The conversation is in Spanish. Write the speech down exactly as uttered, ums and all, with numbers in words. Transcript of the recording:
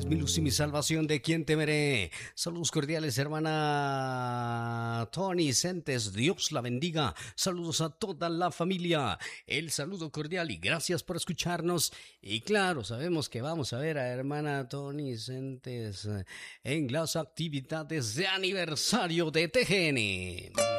es mi luz y mi salvación, ¿de quién temeré? Saludos cordiales, hermana Tony Centes, Dios la bendiga. Saludos a toda la familia. El saludo cordial y gracias por escucharnos. Y claro, sabemos que vamos a ver a hermana Tony Centes en las actividades de aniversario de T G N.